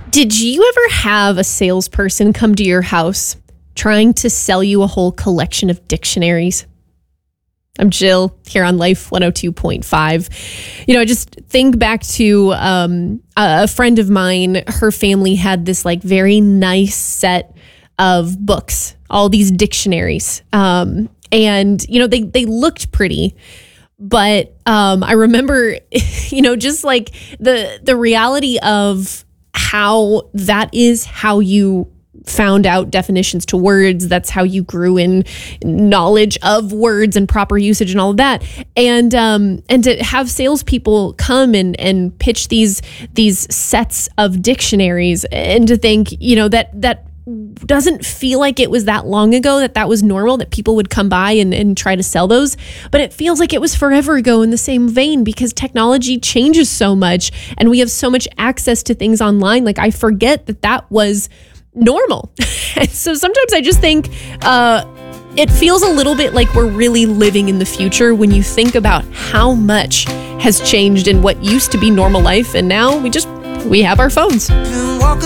Did you ever have a salesperson come to your house trying to sell you a whole collection of dictionaries? I'm Jill here on Life 102.5. I just think back to a friend of mine. Her family had this very nice set of books, all these dictionaries. And they looked pretty. But I remember, just the reality of how that is how you found out definitions to words. That's how you grew in knowledge of words and proper usage and all of that. And to have salespeople come and pitch these sets of dictionaries, and to think, that doesn't feel like it was that long ago that was normal, that people would come by and try to sell those. But it feels like it was forever ago in the same vein, because technology changes so much and we have so much access to things online. I forget that was normal. And so sometimes I just think it feels a little bit like we're really living in the future when you think about how much has changed in what used to be normal life. And now we have our phones.